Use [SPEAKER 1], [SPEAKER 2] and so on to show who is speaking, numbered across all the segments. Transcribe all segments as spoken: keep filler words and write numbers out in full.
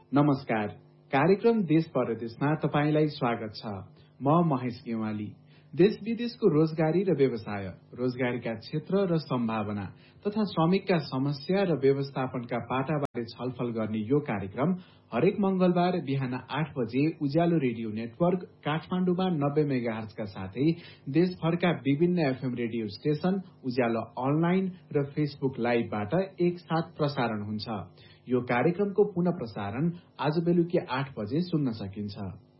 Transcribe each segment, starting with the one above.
[SPEAKER 1] नमस्कार। कार्यक्रम देश परदेशमा तपाईंलाई स्वागत छ। म महेश गेवाली। देश विदेशको रोजगारी र व्यवसाय, रोजगारीका क्षेत्र र सम्भावना तथा श्रमिकका समस्या र व्यवस्थापनका पाटाबारे छलफल गर्ने यो कार्यक्रम हरेक मंगलबार बिहान आठ बजे उज्यालो रेडियो नेटवर्क काठमाडौँमा नब्बे मेगाहर्जका साथै देशभरका विभिन्न एफएम रेडियो स्टेशन, उज्यालो अनलाइन र फेसबुक लाइभबाट एकसाथ प्रसारण हुन्छ। यो कार्यक्रमको पुनः प्रसारण आज बेलुकी आठ बजे सुन्न सकिन्छ।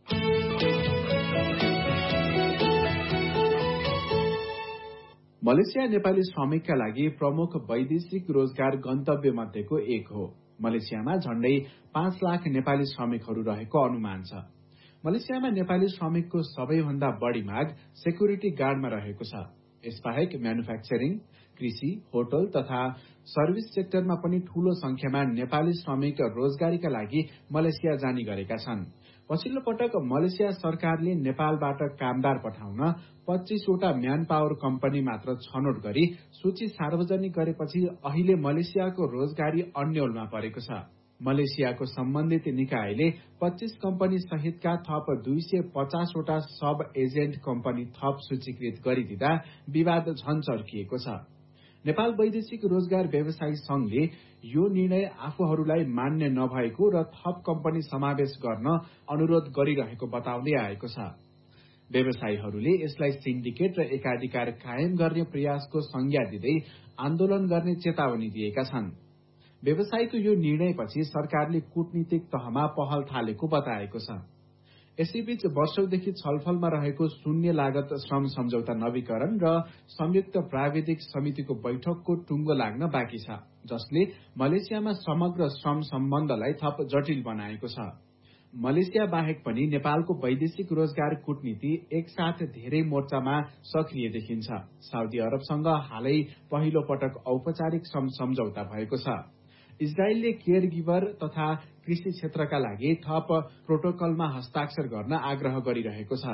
[SPEAKER 1] मलेसिया नेपाली श्रमिकका लागि प्रमुख वैदेशिक रोजगार गन्तव्य मध्येको एक हो। मलेसियामा झण्डै पाँच लाख नेपाली श्रमिकहरू रहेको अनुमान छ। मलेसियामा नेपाली श्रमिकको सबैभन्दा बढ़ी माग सेक्युरिटी गार्डमा रहेको छ। यसबाहेक म्यानुफ्याक्चरिङ, कृषि, होटल तथा सर्भिस सेक्टरमा पनि ठूलो संख्यामा नेपाली श्रमिक रोजगारीका लागि मलेसिया जाने गरेका छन्। पछिल्लो पटक मलेसिया सरकारले नेपालबाट कामदार पठाउन पच्चीसवटा म्यान पावर कम्पनी मात्र छनौट गरी सूची सार्वजनिक गरेपछि अहिले मलेसियाको रोजगारी अन्यलमा परेको छ। मलेसियाको सम्बन्धित निकायले पच्चीस कम्पनी सहितका थप दुई सय पचासवटा सब एजेन्ट कम्पनी थप सूचीकृत गरिदिँदा विवाद झन चर्किएको छ। नेपाल वैदेशिक रोजगार व्यवसायी संघले यो निर्णय आफूहरूलाई मान्य नभएको र थप कम्पनी समावेश गर्न अनुरोध गरिरहेको बताउँदै आएको छ। व्यवसायीहरूले यसलाई सिन्डिकेट र एकाधिकार कायम गर्ने प्रयासको संज्ञा दिँदै आन्दोलन गर्ने चेतावनी दिएका छन्। व्यवसायीको यो निर्णयपछि सरकारले कूटनीतिक तहमा पहल थालेको बताएको छ। यसैबीच वर्षौंदेखि छलफलमा रहेको शून्य लागत श्रम सम्झौता नवीकरण र संयुक्त प्राविधिक समितिको बैठकको टुङ्गो लाग्न बाँकी छ, जसले मलेसियामा समग्र श्रम सम्बन्धलाई थप जटिल बनाएको छ। मलेसिया बाहेक पनि नेपालको वैदेशिक रोजगार कूटनीति एकसाथ धेरै मोर्चामा सक्रिय देखिन्छ। साउदी अरबसँग हालै पहिलो पटक औपचारिक श्रम सम्झौता भएको छ। इजरायलले केयर गिभर तथा कृषि क्षेत्रका लागि थप प्रोटोकलमा हस्ताक्षर गर्न आग्रह गरिरहेको छ।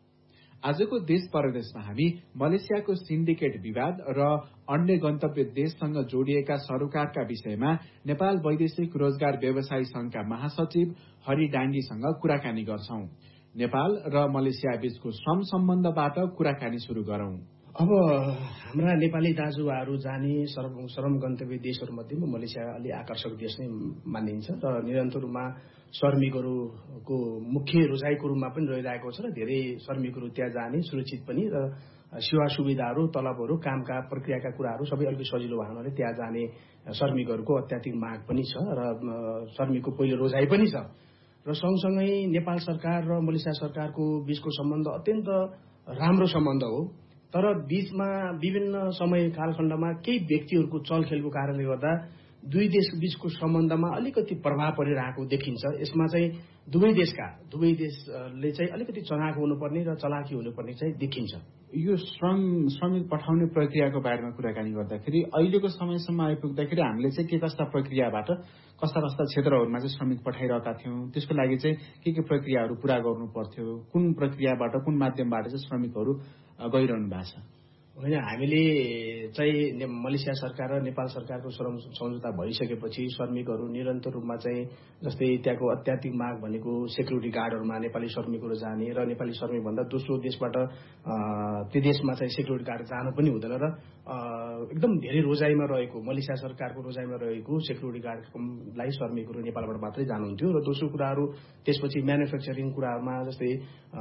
[SPEAKER 1] आजको देश परदेशमा हामी मलेसियाको सिन्डिकेट विवाद र अन्य गन्तव्य देशसँग जोडिएका सरोकारका विषयमा नेपाल वैदेशिक रोजगार व्यवसायी संघका महासचिव हरि डाङ्गीसँग कुराकानी गर्छौं। नेपाल र मलेसिया बीचको श्रम सम्बन्धबाट कुराकानी शुरू गरौं।
[SPEAKER 2] अब हाम्रा नेपाली दाजुभाइहरू जाने श्रम गन्तव्य देशहरूमध्येमा मलेसिया अलि आकर्षक देश नै मानिन्छ र निरन्तर रूपमा श्रमिकहरूको मुख्य रोजाइको रूपमा पनि रहिरहेको छ र धेरै श्रमिकहरू त्यहाँ जाने सुरक्षित पनि र सेवा सुविधाहरू, तलबहरू, कामका प्रक्रियाका कुराहरू सबै अलिक सजिलो भए हुनाले त्यहाँ जाने श्रमिकहरूको अत्याधिक माग पनि छ र श्रमिकको पहिलो रोजाइ पनि छ र सँगसँगै नेपाल सरकार र मलेसिया सरकारको बीचको सम्बन्ध अत्यन्त राम्रो सम्बन्ध हो। तर बीचमा विभिन्न समय कालखण्डमा केही व्यक्तिहरूको चलखेलको कारणले गर्दा दुई देश बीचको सम्बन्धमा अलिकति प्रभाव परिरहेको देखिन्छ। यसमा चाहिँ दुवै देशका दुवै देशले चाहिँ अलिकति चनाखो हुनुपर्ने र चलाखी हुनुपर्ने चाहिँ देखिन्छ।
[SPEAKER 1] यो श्रम श्रमिक पठाउने प्रक्रियाको बारेमा कुराकानी गर्दाखेरि अहिलेको समयसम्म आइपुग्दाखेरि हामीले चाहिँ के कस्ता प्रक्रियाबाट कस्ता कस्ता क्षेत्रहरूमा चाहिँ श्रमिक पठाइरहेका थियौं, त्यसको लागि चाहिँ के के प्रक्रियाहरू पूरा गर्नु पर्थ्यो, कुन प्रक्रियाबाट कुन माध्यमबाट चाहिँ श्रमिकहरू गइरहनु भएको छ?
[SPEAKER 2] होइन, हामीले चाहिँ मलेसिया सरकार र नेपाल सरकारको श्रम सम्झौता भइसकेपछि श्रमिकहरू निरन्तर रूपमा चाहिँ जस्तै त्यहाँको अत्याधिक माग भनेको सेक्युरिटी गार्डहरूमा नेपाली श्रमिकहरू जाने र नेपाली श्रमिक भन्दा दोस्रो देशबाट त्यो देशमा चाहिँ सेक्युरिटी गार्ड जानु पनि हुँदैन र एकदम धेरै रोजाइमा रहेको मलेसिया सरकारको रोजाइमा रहेको सेक्युरिटी गार्डलाई श्रमिकहरू नेपालबाट मात्रै जानुहुन्थ्यो र दोस्रो कुराहरू त्यसपछि म्यानुफ्याक्चरिङ कुराहरूमा जस्तै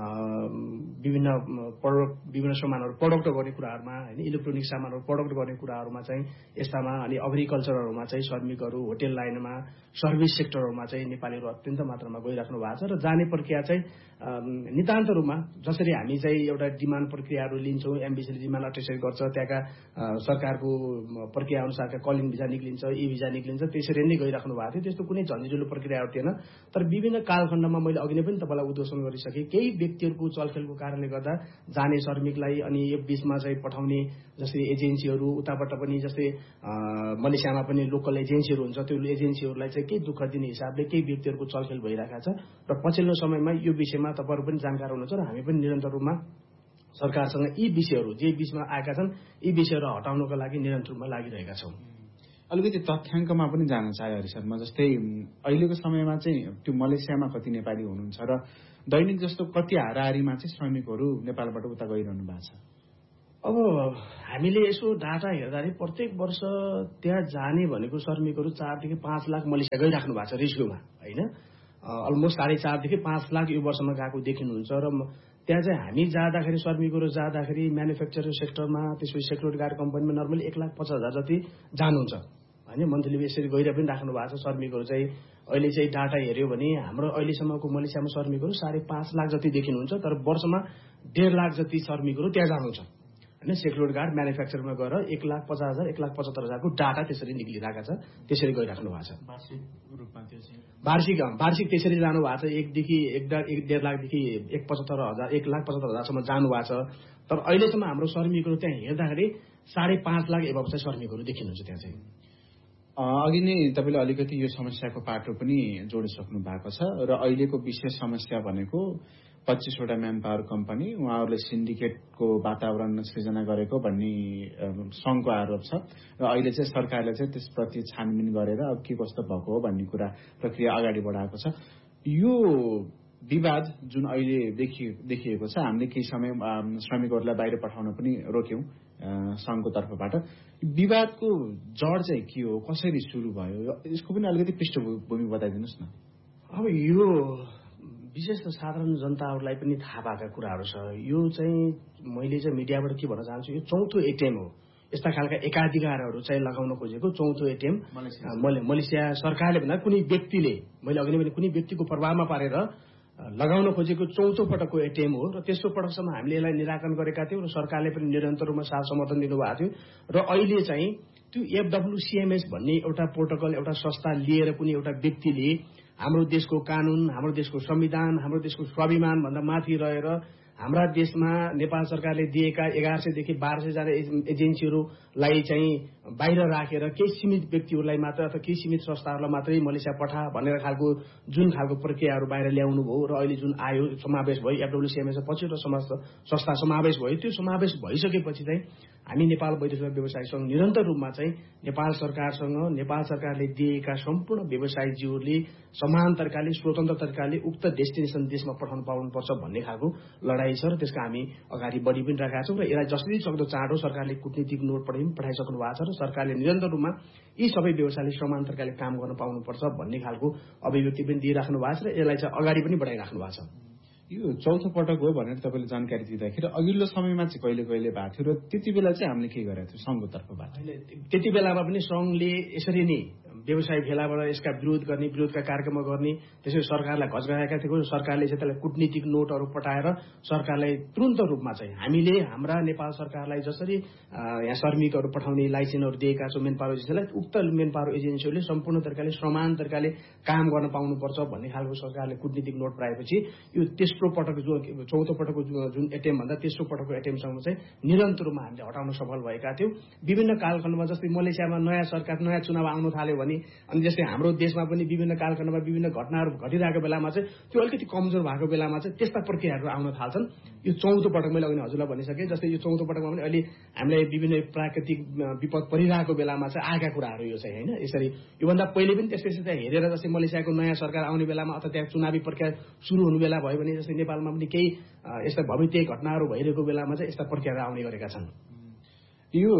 [SPEAKER 2] विभिन्न प्रडक्ट विभिन्न सामानहरू प्रडक्ट गर्ने कुराहरूमा हैन इलेक्ट्रोनिक सामानहरू प्रडक्ट गर्ने कुराहरूमा चाहिँ यस्तामा अनि एग्रिकल्चरहरूमा चाहिँ श्रमिकहरू होटेल लाइनमा सर्भिस सेक्टरहरूमा चाहिँ नेपालीहरू अत्यन्त मात्रामा गइराख्नु भएको छ र जाने प्रक्रिया चाहिँ नितान्त रूपमा जसरी हामी चाहिँ एउटा डिमान्ड प्रक्रियाहरू लिन्छौँ, एमबिसीले डिमान्ड अटेस्टेड गर्छ, त्यहाँका सरकारको प्रक्रिया अनुसारका कलिङ भिजा निक्लिन्छ, ई भिजा निक्लिन्छ, त्यसरी नै गइराख्नु भएको थियो। त्यस्तो कुनै झन्झटिलो प्रक्रियाहरू थिएन। तर विभिन्न कालखण्डमा मैले अघि नै पनि तपाईँलाई उद्घोषण गरिसकेँ, केही व्यक्तिहरूको चलखेलको कारणले गर्दा जाने श्रमिकलाई अनि यो बीचमा चाहिँ पठाउने जस्तै एजेन्सीहरू उताबाट पनि जस्तै मलेसियामा पनि लोकल एजेन्सीहरू हुन्छ, त्यो एजेन्सीहरूलाई चाहिँ केही दुःख दिने हिसाबले केही व्यक्तिहरूको चलखेल भइरहेको छ र पछिल्लो समयमा यो विषयमा तपाईँहरू पनि जानकार हुनुहुन्छ र हामी पनि निरन्तर रूपमा सरकारसँग यी विषयहरू जे बीचमा आएका छन् यी विषयहरू हटाउनको लागि निरन्तर रूपमा लागिरहेका छौँ।
[SPEAKER 1] अलिकति तथ्याङ्कमा पनि जान चाहे हरिशर्मा, जस्तै अहिलेको समयमा चाहिँ त्यो मलेसियामा कति नेपाली हुनुहुन्छ र दैनिक जस्तो कति हाराहारीमा चाहिँ श्रमिकहरू नेपालबाट उता गइरहनु भएको छ?
[SPEAKER 2] अब हामीले यसो डाटा हेर्दाखेरि प्रत्येक वर्ष त्यहाँ जाने भनेको श्रमिकहरू चारदेखि पाँच लाख मलेसिया गइराख्नु भएको छ रिस्कुमा, होइन? अलमोस्ट साढे चारदेखि पाँच लाख यो वर्षमा गएको देखिनुहुन्छ। र त्यहाँ चाहिँ हामी जाँदाखेरि श्रमिकहरू जाँदाखेरि म्यानुफ्याक्चरिङ सेक्टरमा, त्यसपछि सेक्युरिटी गार्ड कम्पनीमा नर्मली एक लाख पचास हजार जति जानुहुन्छ, होइन? मन्थली यसरी गएर पनि राख्नु भएको छ। श्रमिकहरू चाहिँ अहिले चाहिँ डाटा हेऱ्यो भने हाम्रो अहिलेसम्मको मलेसियामा श्रमिकहरू साढे पाँच लाख जति देखिनुहुन्छ, तर वर्षमा डेढ लाख जति श्रमिकहरू त्यहाँ जानुहुन्छ, होइन? सेक्युरिटी गार्ड म्यानुफ्याक्चरमा गएर एक लाख पचास हजार एक लाख पचहत्तर हजारको डाटा त्यसरी निक्लिरहेको छ, त्यसरी गइराख्नु भएको छ।
[SPEAKER 1] वार्षिक रूपमा त्यो चाहिँ
[SPEAKER 2] वार्षिक वार्षिक त्यसरी जानु भएको छ। एकदेखि एक एक डेढ लाखदेखि एक पचहत्तर हजार एक लाख पचहत्तर हजारसम्म जानु भएको छ। तर अहिलेसम्म हाम्रो श्रमिकहरू त्यहाँ हेर्दाखेरि साढे पाँच लाख एभव चाहिँ श्रमिकहरू देखिनुहुन्छ त्यहाँ चाहिँ।
[SPEAKER 1] अघि नै तपाईँले अलिकति यो समस्याको पाटो पनि जोडिसक्नु भएको छ र अहिलेको विशेष समस्या भनेको पच्चीसवटा म्यान पावर कम्पनी उहाँहरूले सिन्डिकेटको वातावरण सृजना गरेको भन्ने सङ्घको आरोप छ र अहिले चाहिँ सरकारले चाहिँ त्यसप्रति छानबिन गरेर अब के कस्तो भएको हो भन्ने कुरा प्रक्रिया अगाडि बढाएको छ। यो विवाद जुन अहिले देखिएको छ, हामीले केही समय श्रमिकहरूलाई बाहिर पठाउन पनि रोक्यौं सङ्घको तर्फबाट। विवादको जड चाहिँ के हो, कसरी सुरु भयो, यसको पनि अलिकति पृष्ठभूमि बताइदिनुहोस् न।
[SPEAKER 2] अब यो विशेष त साधारण जनताहरूलाई पनि थाहा भएका कुराहरू छ। यो चाहिँ मैले चाहिँ मिडियाबाट के भन्न चाहन्छु, यो चौथो एटिएम हो। यस्ता खालका एकाधिकारहरू चाहिँ लगाउन खोजेको चौथो एटिएम मलेसिया सरकारले भन्दा कुनै व्यक्तिले, मैले अघि नै भने कुनै व्यक्तिको प्रभावमा पारेर लगाउन खोजेको चौथो पटकको एटिएम हो। र तेस्रो पटकसम्म हामीले यसलाई निराकरण गरेका थियौँ र सरकारले पनि निरन्तर रूपमा साथ समर्थन दिनुभएको थियो। र अहिले चाहिँ त्यो एफडब्ल्युसिएमएस भन्ने एउटा प्रोटोकल, एउटा संस्था लिएर कुनै एउटा व्यक्तिले हाम्रो देशको कानून, हाम्रो देशको संविधान, हाम्रो देशको स्वाभिमान भन्दा माथि रहेर हाम्रा देशमा नेपाल सरकारले दिएका एघार सयदेखि बाह्र सयजना एजेन्सीहरूलाई चाहिँ बाहिर राखेर केही सीमित व्यक्तिहरूलाई मात्र अथवा केही सीमित संस्थाहरूलाई मात्रै मलेसिया पठा भनेर खालको जुन खालको प्रक्रियाहरू बाहिर ल्याउनु भयो र अहिले जुन आयो समावेश भयो, एफडब्ल्युसिएमएस पछिल्लो संस्था समावेश भयो। त्यो समावेश भइसकेपछि चाहिँ हामी नेपाल वैदेशिक व्यवसाय संघ निरन्तर रूपमा चाहिँ नेपाल सरकारसँग, नेपाल सरकारले दिएका सम्पूर्ण व्यवसायीजीहरूले समान तरिकाले, स्वतन्त्र तरिकाले उक्त डेस्टिनेसन देशमा पठाउनु पाउनुपर्छ भन्ने खालको लडाई छ र त्यसका हामी अगाडि बढी पनि राखेका छौँ। र यसलाई जसरी सक्दो चाँडो सरकारले कूटनीतिक नोट पनि पठाइसक्नु भएको छ र सरकारले निरन्तर रूपमा यी सबै व्यवसायले समान तरिकाले काम गर्न पाउनुपर्छ भन्ने खालको अभिव्यक्ति पनि दिइराख्नु भएको छ र यसलाई चाहिँ अगाडि पनि बढाइराख्नु भएको छ।
[SPEAKER 1] यो चौथो पटक हो भनेर तपाईँले जानकारी दिँदाखेरि अघिल्लो समयमा चाहिँ कहिले कहिले भएको थियो र त्यति बेला चाहिँ हामीले के गरेको थियो सङ्घको तर्फबाट?
[SPEAKER 2] त्यति बेलामा पनि सङ्घले यसरी नै व्यवसाय भेलाबाट यसका विरोध गर्ने, विरोधका कार्यक्रम गर्ने, त्यसै सरकारलाई घचघाएका थियौँ। सरकारले चाहिँ त्यसलाई कूटनीतिक नोटहरू पठाएर सरकारलाई तुरन्त रूपमा चाहिँ हामीले हाम्रा नेपाल सरकारलाई जसरी यहाँ श्रमिकहरू पठाउने लाइसेन्सहरू दिएका छौँ मेन पावर एजेन्सीलाई, उक्त मेन पावर एजेन्सीहरूले सम्पूर्ण तरिकाले समान तरिकाले काम गर्न पाउनुपर्छ भन्ने खालको सरकारले कूटनीतिक नोट पठाएपछि यो तेस्रो पटक जो चौथो पटकको जुन एटिएम भन्दा तेस्रो पटकको एटिएमसम्म चाहिँ निरन्तर रूपमा हामीले हटाउन सफल भएका थियौँ। विभिन्न कालखण्डमा जस्तै मलेसियामा नयाँ सरकार, नयाँ चुनाव आउन थाल्यो भने अनि जस्तै हाम्रो देशमा पनि विभिन्न कालखण्डमा विभिन्न घटनाहरू घटिरहेको बेलामा चाहिँ त्यो अलिकति कमजोर भएको बेलामा चाहिँ त्यस्ता प्रक्रियाहरू आउन थाल्छन्। यो चौथो पटक मैले अघि हजुरलाई भनिसकेँ, जस्तै यो चौथो पटकमा पनि अहिले हामीलाई विभिन्न प्राकृतिक विपद परिरहेको बेलामा चाहिँ आएका कुराहरू यो चाहिँ होइन। यसरी योभन्दा पहिले पनि त्यस्तै त्यस्तै हेरेर जस्तै मलेसियाको नयाँ सरकार आउने बेलामा अथवा त्यहाँ चुनावी प्रक्रिया सुरु हुने बेला भयो भने जस्तै नेपालमा पनि केही यस्ता भविष्य घटनाहरू भइरहेको बेलामा चाहिँ यस्ता प्रक्रियाहरू आउने गरेका छन्।
[SPEAKER 1] यो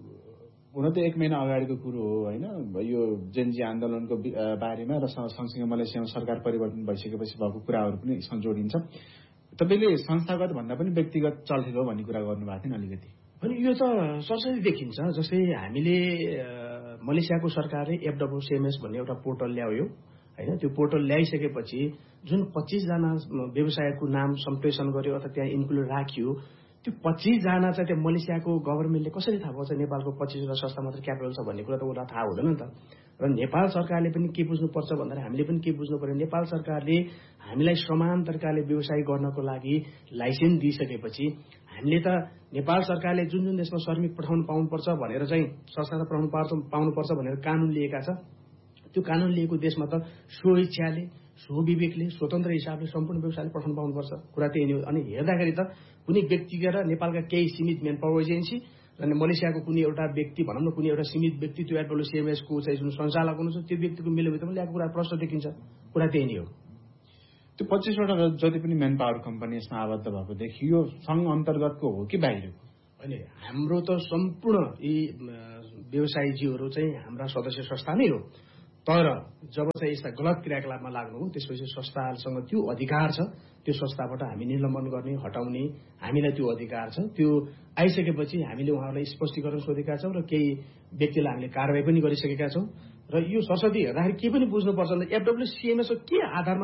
[SPEAKER 1] हुन त एक महिना अगाडिको कुरो हो होइन, यो जेनजी आन्दोलनको बारेमा र सँगसँगै मलेसियामा सरकार परिवर्तन भइसकेपछि भएको कुराहरू पनि यसमा जोडिन्छ। तपाईँले संस्थागत भन्दा पनि व्यक्तिगत चल्थ्यो भन्ने कुरा गर्नुभएको थियो अलिकति।
[SPEAKER 2] अनि यो त सरसरी देखिन्छ। जस्तै हामीले मलेसियाको सरकारले एफडब्ल्युसिएमएस भन्ने एउटा पोर्टल ल्यायो होइन, त्यो पोर्टल ल्याइसकेपछि जुन पच्चिसजना व्यवसायको नाम सम्प्रेषण गर्यो अथवा त्यहाँ इन्क्लुड राखियो, त्यो पच्चिसजना चाहिँ त्यो मलेसियाको गभर्मेन्टले कसरी थाहा पाउँछ नेपालको पच्चिसवटा संस्था मात्र क्यापिटल छ भन्ने कुरा त उसलाई थाहा हुँदैन नि त। र नेपाल सरकारले पनि के बुझ्नुपर्छ भन्दाखेरि हामीले पनि के बुझ्नु पर्यो, नेपाल सरकारले हामीलाई समान तरिकाले व्यवसाय गर्नको लागि लाइसेन्स दिइसकेपछि हामीले त नेपाल सरकारले जुन जुन देशमा श्रमिक पठाउनु पाउनुपर्छ भनेर चाहिँ संस्था पठाउनु पाउनुपर्छ भनेर कानून लिएका छ, त्यो कानून लिएको देशमा त स्वइच्छाले, स्वविवेकले, स्वतन्त्र हिसाबले सम्पूर्ण व्यवसायले पठाउनु पाउनुपर्छ। कुरा त्यही नै हो। अनि हेर्दाखेरि त कुनै व्यक्तिगत र नेपालका केही सीमित मेन पावर एजेन्सी अनि मलेसियाको कुनै एउटा व्यक्ति भनौँ न कुनै एउटा सीमित व्यक्ति त्यो एडब्ल्युसिएमएसको चाहिँ जुन सञ्चालक हुनुहुन्छ त्यो व्यक्तिको मिलोभित्रमा ल्याएको कुरा प्रश्न देखिन्छ। कुरा त्यही नै हो।
[SPEAKER 1] त्यो पच्चिसवटा जति पनि म्यान पावर कम्पनी यसमा आबद्ध भएको देखियो सङ्घ अन्तर्गतको हो कि बाहिरको?
[SPEAKER 2] अहिले हाम्रो त सम्पूर्ण यी व्यवसायीजीहरू चाहिँ हाम्रा सदस्य संस्था नै हो। तर जब चाहिँ यस्ता गलत क्रियाकलापमा लाग्नु हो त्यसपछि संस्थासँग त्यो अधिकार छ, त्यो संस्थाबाट हामी निलम्बन गर्ने हटाउने हामीलाई त्यो अधिकार छ। त्यो आइसकेपछि हामीले उहाँहरूलाई स्पष्टीकरण सोधेका छौँ र केही व्यक्तिलाई हामीले कारवाही पनि गरिसकेका छौँ। र यो सरस्वती हेर्दाखेरि के पनि बुझ्नुपर्छ, एफडब्ल्युसिएमएस के आधारमा